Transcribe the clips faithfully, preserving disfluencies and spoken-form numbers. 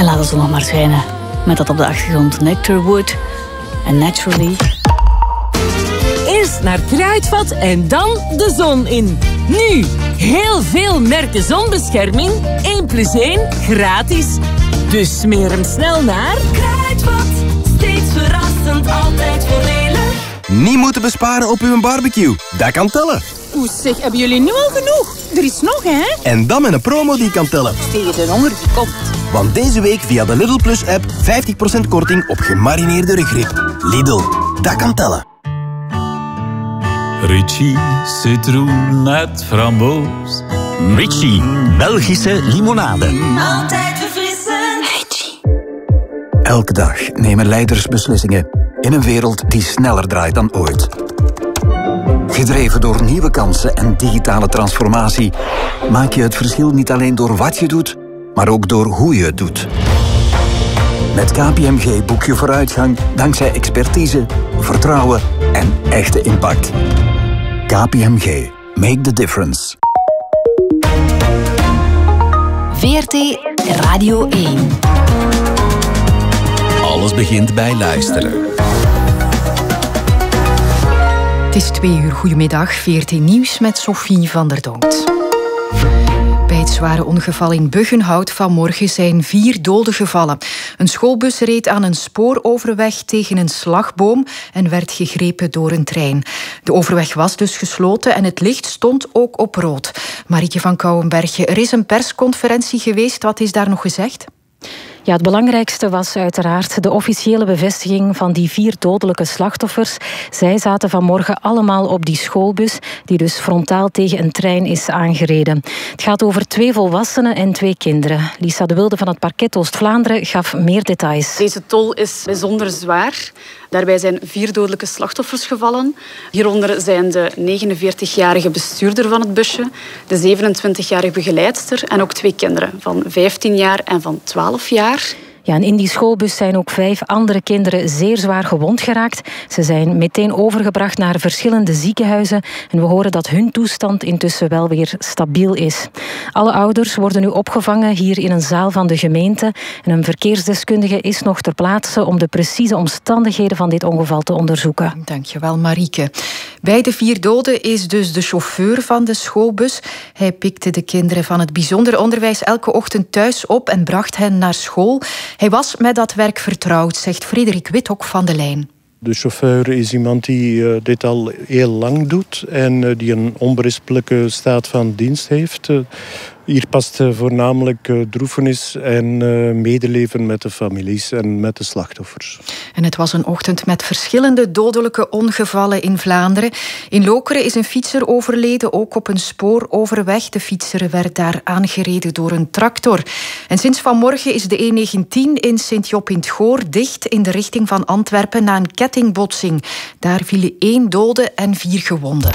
En laat de zon nog maar schijnen. Met dat op de achtergrond Nectarwood en Naturally. Eerst naar Kruidvat en dan de zon in. Nu, heel veel merken zonbescherming. één plus één gratis. Dus smeer hem snel naar Kruidvat. Steeds verrassend, altijd voordelig. Niet moeten besparen op uw barbecue. Dat kan tellen. Oeh, zeg, hebben jullie nu al genoeg? Er is nog, hè? En dan met een promo die kan tellen. Tegen de honger die komt. Want deze week via de Lidl Plus app vijftig procent korting op gemarineerde rugrib. Lidl, dat kan tellen. Ritchie, citroen met framboos. Ritchie, Belgische limonade. Altijd verfrissend. Ritchie. Elke dag nemen leiders beslissingen in een wereld die sneller draait dan ooit. Gedreven door nieuwe kansen en digitale transformatie maak je het verschil niet alleen door wat je doet, maar ook door hoe je het doet. Met K P M G boek je vooruitgang dankzij expertise, vertrouwen en echte impact. K P M G. Make the difference. V R T Radio één. Alles begint bij luisteren. Het is twee uur. Goedemiddag. V R T Nieuws met Sophie van der Donkt. Bij het zware ongeval in Buggenhout vanmorgen zijn vier doden gevallen. Een schoolbus reed aan een spooroverweg tegen een slagboom en werd gegrepen door een trein. De overweg was dus gesloten en het licht stond ook op rood. Marieke van Kouwenbergje, er is een persconferentie geweest. Wat is daar nog gezegd? Ja, het belangrijkste was uiteraard de officiële bevestiging van die vier dodelijke slachtoffers. Zij zaten vanmorgen allemaal op die schoolbus, die dus frontaal tegen een trein is aangereden. Het gaat over twee volwassenen en twee kinderen. Lisa de Wilde van het parket Oost-Vlaanderen gaf meer details. Deze tol is bijzonder zwaar. Daarbij zijn vier dodelijke slachtoffers gevallen. Hieronder zijn de negenenveertigjarige bestuurder van het busje, de zevenentwintigjarige begeleidster en ook twee kinderen van vijftien jaar en van twaalf jaar. Ja, en in die schoolbus zijn ook vijf andere kinderen zeer zwaar gewond geraakt. Ze zijn meteen overgebracht naar verschillende ziekenhuizen en we horen dat hun toestand intussen wel weer stabiel is. Alle ouders worden nu opgevangen hier in een zaal van de gemeente en een verkeersdeskundige is nog ter plaatse om de precieze omstandigheden van dit ongeval te onderzoeken. Dankjewel, Marieke. Bij de vier doden is dus de chauffeur van de schoolbus. Hij pikte de kinderen van het bijzonder onderwijs elke ochtend thuis op en bracht hen naar school. Hij was met dat werk vertrouwd, zegt Frederik Withok van de Lijn. De chauffeur is iemand die uh, dit al heel lang doet en uh, die een onberispelijke staat van dienst heeft. Uh, hier past uh, voornamelijk uh, droefenis en uh, medeleven met de families en met de slachtoffers. En het was een ochtend met verschillende dodelijke ongevallen in Vlaanderen. In Lokeren is een fietser overleden, ook op een spooroverweg. De fietser werd daar aangereden door een tractor. En sinds vanmorgen is de E negentien in Sint-Job in het Goor dicht in de richting van Antwerpen na een kettingbotsing. Daar vielen één dode en vier gewonden.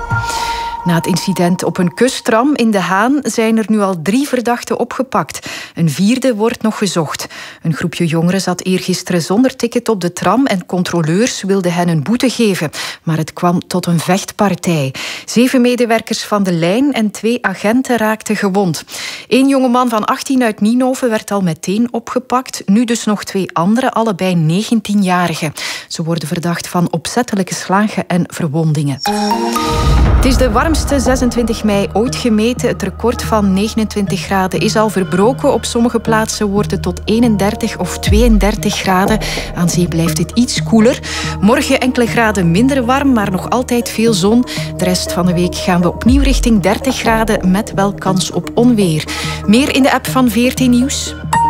Na het incident op een kusttram in De Haan zijn er nu al drie verdachten opgepakt. Een vierde wordt nog gezocht. Een groepje jongeren zat eergisteren zonder ticket op de tram en controleurs wilden hen een boete geven. Maar het kwam tot een vechtpartij. Zeven medewerkers van de lijn en twee agenten raakten gewond. Eén jongeman van achttien uit Ninove werd al meteen opgepakt. Nu dus nog twee anderen, allebei negentienjarigen. Ze worden verdacht van opzettelijke slagen en verwondingen. Het is de warmste zesentwintig mei ooit gemeten. Het record van negenentwintig graden is al verbroken. Op sommige plaatsen wordt het tot eenendertig of tweeëndertig graden. Aan zee blijft het iets koeler. Morgen enkele graden minder warm, maar nog altijd veel zon. De rest van de week gaan we opnieuw richting dertig graden met wel kans op onweer. Meer in de app van V R T Nieuws.